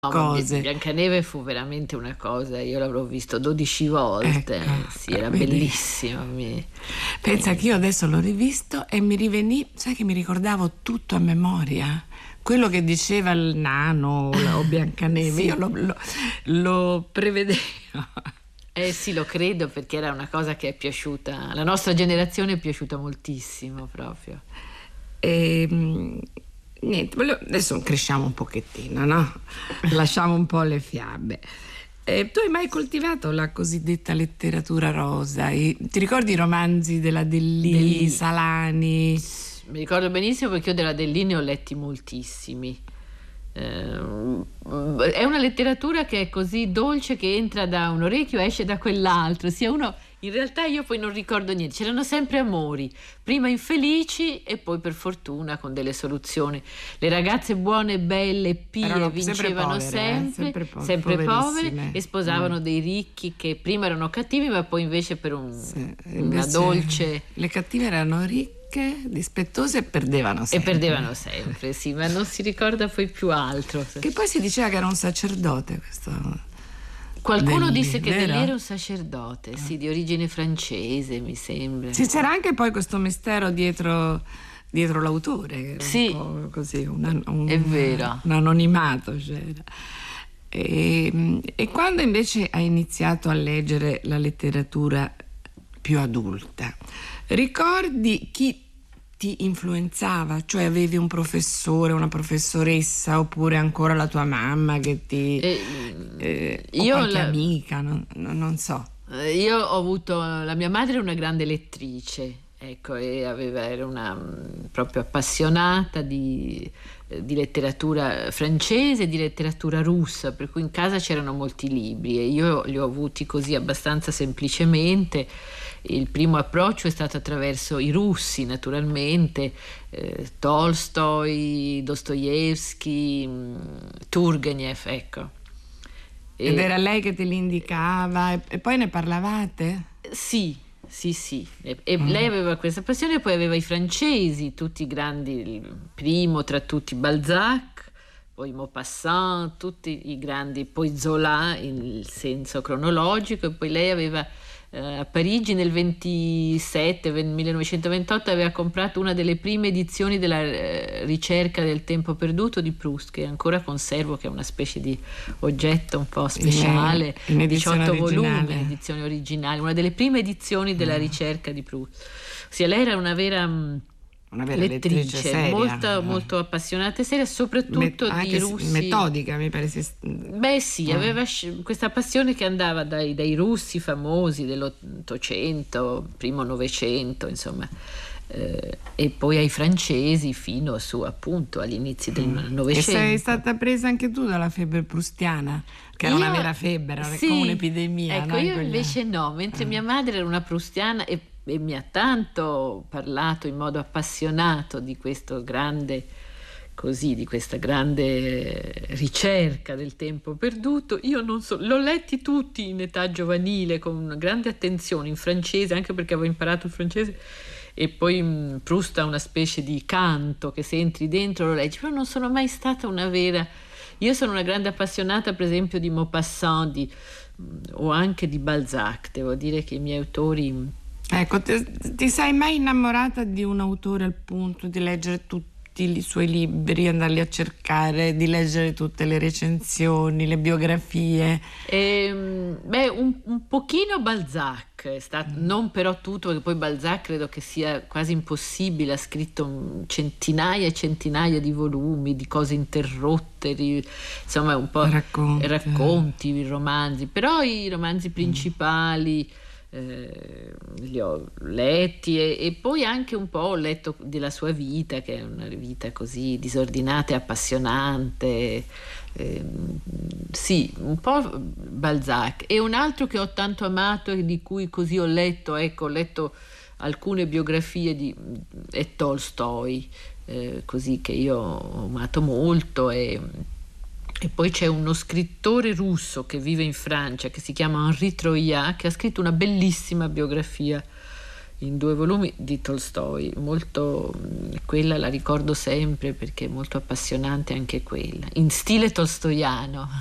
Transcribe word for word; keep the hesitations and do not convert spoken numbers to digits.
No, ma Bi- cose. Biancaneve fu veramente una cosa, io l'avrò visto dodici volte, Ecco, sì, era vedi. bellissimo. mi- Pensa che io adesso l'ho rivisto e mi rivenì, sai che mi ricordavo tutto a memoria. Quello che diceva il nano o la- o Biancaneve, io Sì, lo, lo- lo prevedevo. eh sì, lo credo perché era una cosa che è piaciuta, alla nostra generazione è piaciuta moltissimo proprio. E, mm, niente, volevo- adesso cresciamo un pochettino, no? Lasciamo un po' le fiabe. Eh, tu hai mai coltivato la cosiddetta letteratura rosa? I- ti ricordi i romanzi della Dellì, Del- Salani? Mi ricordo benissimo perché io della Dell'I ne ho letti moltissimi. Ehm, è una letteratura che è così dolce che entra da un orecchio e esce da quell'altro. Sia uno, in realtà io poi non ricordo niente, c'erano sempre amori, prima infelici e poi per fortuna con delle soluzioni. Le ragazze buone, belle, pie Erano sempre vincevano povere, eh? sempre, Sempre, po- sempre povere poverissime. e Eh, sposavano dei ricchi che prima erano cattivi, ma poi invece per un- sì. E una invece dolce. le cattive erano ricche, dispettose e perdevano E sempre. perdevano sempre, sì, ma non si ricorda poi più altro. Che poi si diceva che era un sacerdote questo Qualcuno Dell'I, disse che vero? Dell'I era un sacerdote, sì, di origine francese, mi sembra. Sì, c'era anche poi questo mistero dietro, dietro l'autore, che era un Sì, po' così, un, an- un- è vero. un anonimato c'era. E, e quando invece hai iniziato a leggere la letteratura più adulta, ricordi chi ti influenzava? Cioè avevi un professore, una professoressa, oppure ancora la tua mamma che ti... E, eh, o io, qualche la- amica, non, non- non so. eh, io ho avuto, la mia madre era una grande lettrice, ecco, e aveva, era una mm, proprio appassionata di, eh, di letteratura francese e di letteratura russa, per cui in casa c'erano molti libri e io li ho avuti così abbastanza semplicemente. Il primo approccio è stato attraverso i russi, naturalmente, eh, Tolstoi, Dostoevsky, mm, Turgenev, ecco. Ed E, era lei che te li indicava e, e poi ne parlavate? sì, sì, sì. E, e lei Mm. aveva questa passione, poi aveva i francesi, tutti i grandi, il primo tra tutti Balzac, poi Maupassant, tutti i grandi, poi Zola in senso cronologico, e poi lei aveva eh, a Parigi nel ventisette, ven- millenovecentoventotto aveva comprato una delle prime edizioni della eh, ricerca del tempo perduto di Proust, che ancora conservo, che è una specie di oggetto un po' speciale, in, in edizione diciotto volumi, originale. edizione originale, una delle prime edizioni della ricerca di Proust. Ossia, lei era una vera mh, Una vera lettrice lettrice, seria. molto, molto appassionata e seria, Me- soprattutto di anche s- russi. metodica, mi pare. Si... Beh sì, Ah. aveva sci- questa passione che andava dai, dai russi famosi dell'Ottocento, primo Novecento, insomma, eh, e poi ai francesi fino su appunto agli inizi del E sei Novecento. stata presa anche tu dalla febbre prustiana, che era una Io- vera febbre, era sì, come un'epidemia. ecco, no? In io quegli invece anni. no, mentre Ah. mia madre era una prustiana e, e mi ha tanto parlato in modo appassionato di questo grande, così, di questa grande ricerca del tempo perduto. Io non so, l'ho letti tutti in età giovanile con una grande attenzione in francese, anche perché avevo imparato il francese. E poi mh, Proust ha una specie di canto che se entri dentro lo leggi, però non sono mai stata una vera. Io sono una grande appassionata, per esempio, di Maupassant di, mh, o anche di Balzac. Devo dire che i miei autori. mh, Ecco, ti, ti sei mai innamorata di un autore al punto di leggere tutti i suoi libri, andarli a cercare, di leggere tutte le recensioni, le biografie? Ehm, beh, un, un pochino Balzac, è stato, Mm. non però tutto, perché poi Balzac credo che sia quasi impossibile, ha scritto mm, centinaia e centinaia di volumi, di cose interrotte, di- insomma un po' Racconti. racconti, romanzi, però i romanzi principali eh, li ho letti e, e poi anche un po' ho letto della sua vita, che è una vita così disordinata e appassionante. Ehm, sì, un po' Balzac. E un altro che ho tanto amato e di cui così ho letto, ecco, ho letto alcune biografie di è Tolstoi, eh, così che io ho amato molto e, e poi c'è uno scrittore russo che vive in Francia che si chiama Henri Troyat, che ha scritto una bellissima biografia in due volumi di Tolstoj, molto, quella la ricordo sempre perché è molto appassionante anche quella, in stile tolstoiano.